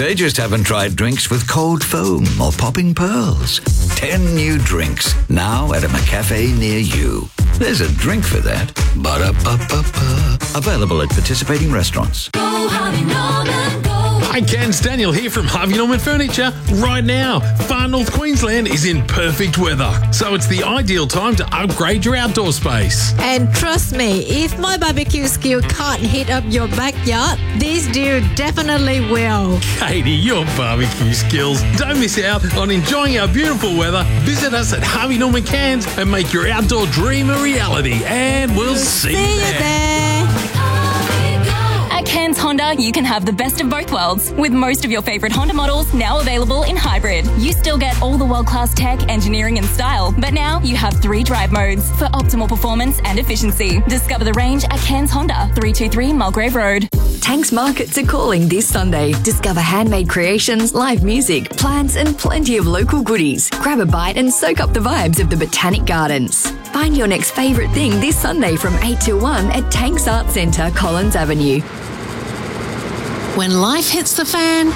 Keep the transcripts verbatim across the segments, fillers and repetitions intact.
They just haven't tried drinks with cold foam or popping pearls. Ten new drinks, now at a McCafe near you. There's a drink for that. Ba-da-ba-ba-ba. Available at participating restaurants. Go Harvey Norman, go. Hi, Ken's Daniel here from Harvey Norman Furniture. Right now, Far North Queensland is in perfect weather, so it's the ideal time to upgrade your outdoor space. And trust me, if my barbecue skill can't heat up your backyard, this deal definitely will. Katie, your barbecue skills. Don't miss out on enjoying our beautiful weather. Visit us at Harvey Norman Cairns and make your outdoor dream a reality. And we'll see, See you you there. there. At Cairns Honda, you can have the best of both worlds, with most of your favourite Honda models now available in hybrid. You still get all the world-class tech, engineering and style, but now you have three drive modes for optimal performance and efficiency. Discover the range at Cairns Honda, three two three Mulgrave Road. Tanks Markets are calling this Sunday. Discover handmade creations, live music, plants and plenty of local goodies. Grab a bite and soak up the vibes of the Botanic Gardens. Find your next favourite thing this Sunday from eight till one at Tanks Arts Centre, Collins Avenue. When life hits the fan,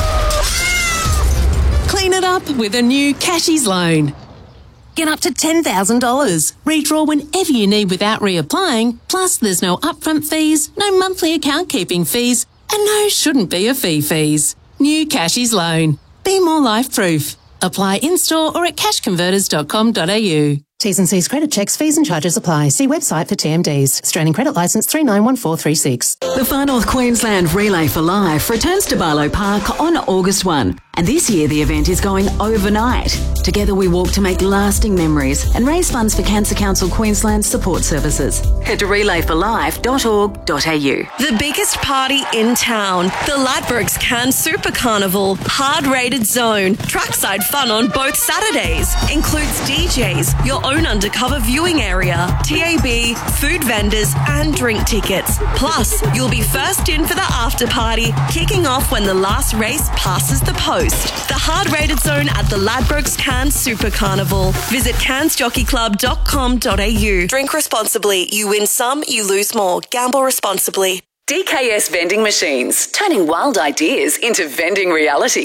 clean it up with a new Cashies loan. Get up to ten thousand dollars. Redraw whenever you need without reapplying. Plus, there's no upfront fees, no monthly account keeping fees, and no shouldn't be a fee fees. New Cashies loan. Be more life proof. Apply in-store or at cash converters dot com dot a u. T's and C's credit checks, fees and charges apply. See website for T M Ds. Australian Credit Licence three nine one four three six. The Far North Queensland Relay for Life returns to Barlow Park on August first. And this year the event is going overnight. Together we walk to make lasting memories and raise funds for Cancer Council Queensland support services. Head to relay for life dot org dot a u. The biggest party in town. The Ladbrokes Cairns Super Carnival. Hard-rated zone. Trackside fun on both Saturdays. Includes D Js, your own undercover viewing area, T A B, food vendors and drink tickets. Plus, you'll be first in for the after party, kicking off when the last race passes the post. The hard-rated zone at the Ladbrokes Cairns Super Carnival. Visit cairns jockey club dot com dot a u. Drink responsibly. You win some, you lose more. Gamble responsibly. D K S Vending Machines, turning wild ideas into vending reality.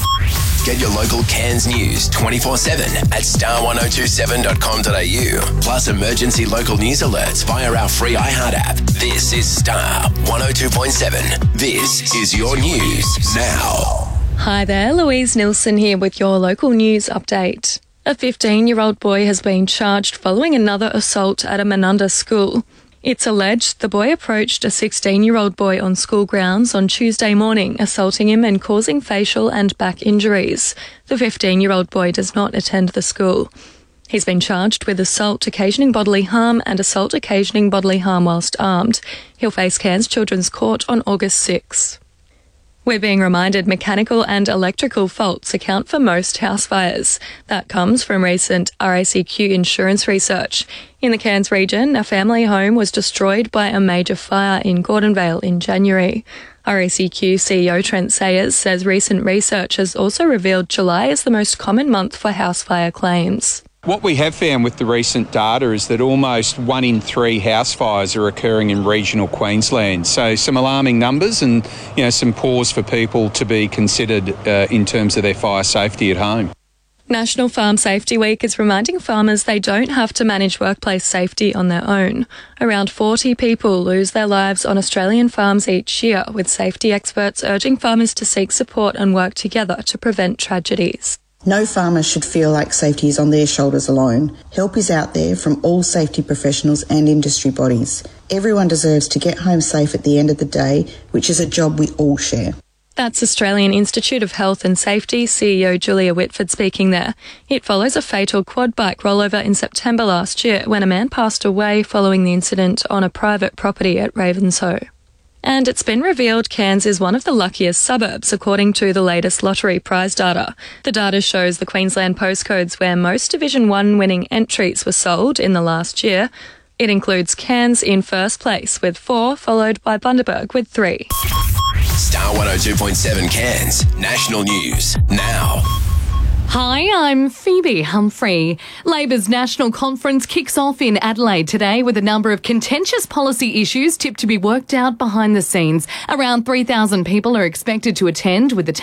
Get your local Cairns news twenty-four seven at star one oh two seven dot com dot a u. Plus emergency local news alerts via our free iHeart app. This is Star one oh two point seven. This is your news now. Hi there, Louise Nilsson here with your local news update. A fifteen-year-old boy has been charged following another assault at a Menunda school. It's alleged the boy approached a sixteen-year-old boy on school grounds on Tuesday morning, assaulting him and causing facial and back injuries. The fifteen-year-old boy does not attend the school. He's been charged with assault occasioning bodily harm and assault occasioning bodily harm whilst armed. He'll face Cairns Children's Court on August sixth. We're being reminded mechanical and electrical faults account for most house fires. That comes from recent R A C Q insurance research. In the Cairns region, a family home was destroyed by a major fire in Gordonvale in January. R A C Q C E O Trent Sayers says recent research has also revealed July is the most common month for house fire claims. What we have found with the recent data is that almost one in three house fires are occurring in regional Queensland. So some alarming numbers and, you know, some pause for people to be considered uh, in terms of their fire safety at home. National Farm Safety Week is reminding farmers they don't have to manage workplace safety on their own. Around forty people lose their lives on Australian farms each year, with safety experts urging farmers to seek support and work together to prevent tragedies. No farmer should feel like safety is on their shoulders alone. Help is out there from all safety professionals and industry bodies. Everyone deserves to get home safe at the end of the day, which is a job we all share. That's Australian Institute of Health and Safety C E O Julia Whitford speaking there. It follows a fatal quad bike rollover in September last year when a man passed away following the incident on a private property at Ravenshoe. And it's been revealed Cairns is one of the luckiest suburbs, according to the latest lottery prize data. The data shows the Queensland postcodes where most Division one winning entries were sold in the last year. It includes Cairns in first place with four, followed by Bundaberg with three. Star one oh two point seven Cairns, national news now. Hi, I'm Phoebe Humphrey. Labor's national conference kicks off in Adelaide today with a number of contentious policy issues tipped to be worked out behind the scenes. Around three thousand people are expected to attend, with the